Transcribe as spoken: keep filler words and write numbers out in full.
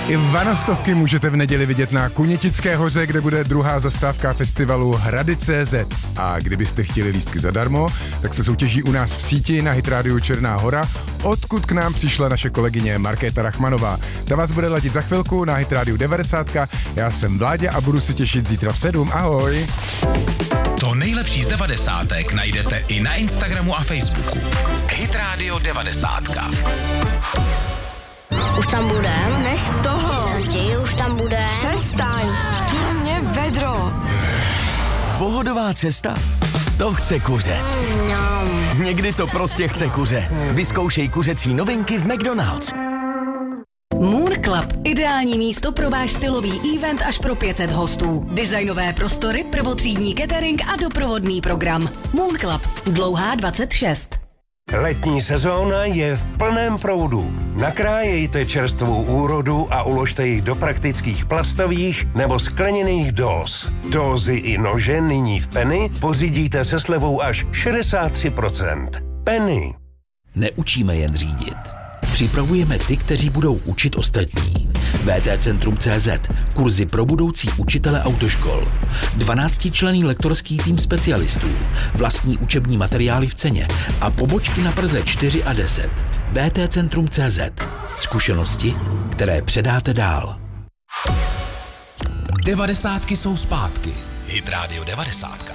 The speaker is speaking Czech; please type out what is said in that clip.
I vanostovky můžete v neděli vidět na Kunětické hoře, kde bude druhá zastávka festivalu Hrady tečka cé zet. A kdybyste chtěli lístky zadarmo, tak se soutěží u nás v síti na Hitrádiu Černá Hora, odkud k nám přišla naše kolegyně Markéta Rachmanová. Ta vás bude ladit za chvilku na Hitrádiu devadesát. Já jsem Vláďa a budu se těšit zítra v sedm. Ahoj! To nejlepší z devadesátek najdete i na Instagramu a Facebooku. Hitrádio devadesát. Už tam bude? Nech toho. Později už tam bude. Přestaň. Chtěl mě vedro. Pohodová cesta? To chce kuře. Mm, Někdy to prostě chce kuře. Vyzkoušej kuřecí novinky v McDonald's. Moon Club. Ideální místo pro váš stylový event až pro pět set hostů. Designové prostory, prvotřídní catering a doprovodný program. Moon Club. Dlouhá dvacet šest. Letní sezóna je v plném proudu. Nakrájejte čerstvou úrodu a uložte ji do praktických plastových nebo skleněných dóz. Dózy i nože nyní v Penny pořídíte se slevou až šedesát tři procent. Penny. Neučíme jen řídit. Připravujeme ty, kteří budou učit ostatní. vé té Centrum tečka cé zet. Kurzy pro budoucí učitele autoškol. dvanáctičlenný lektorský tým specialistů. Vlastní učební materiály v ceně. A pobočky na Praze čtyři a deset. vé té Centrum tečka cé zet. Zkušenosti, které předáte dál. Devadesátky jsou zpátky. Hitrádio devadesát.